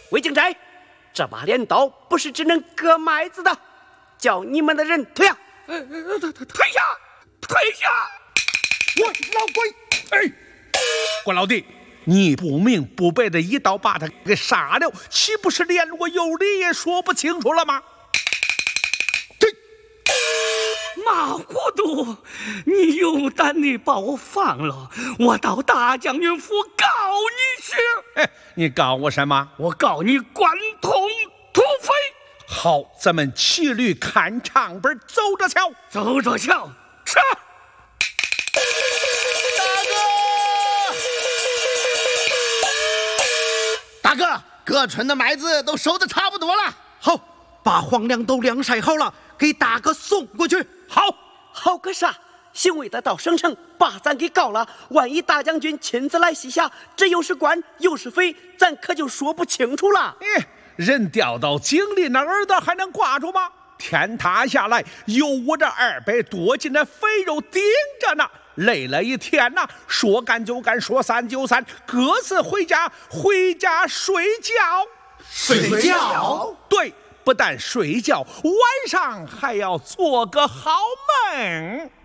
魏景斋，这把镰刀不是只能割麦子的，叫你们的人退下！ 退下！退下！ 我老鬼！哎，关老弟，你不明不白的一刀把他给杀了，岂不是连我有理也说不清楚了吗？ 马糊涂！你有胆你把我放了，我到大将军府告你去！ 哎，你告我什么？ 我告你贯通土匪！ 好，咱们骑驴看唱本，走着瞧， 走着瞧，吃！ 大哥，各村的麦子都收的差不多了。 好，把黄粮都晾晒好了，给大哥送过去。好个啥？行为的到省城，把咱给告了。万一大将军亲自来西夏，这又是官又是匪，咱可就说不清楚了。 人掉到井里，那耳朵还能挂住吗？天塌下来，有我这200多斤的肥肉顶着呢。累了一天呐，说干就干，说散就散，各自回家睡觉。 睡觉？ 对，不但睡觉，晚上还要做个好梦。